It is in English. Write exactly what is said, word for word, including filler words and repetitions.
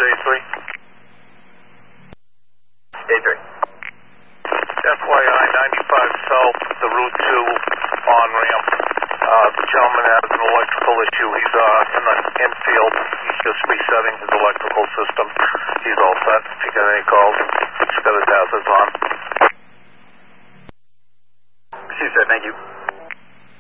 A three. A three. F Y I ninety-five South, the Route two on-ramp. Uh, the gentleman has an electrical issue. He's uh, in the infield. He's just resetting his electrical system. He's all set. If you get any calls, just got his hazards on. Pursuit, sir. Thank you.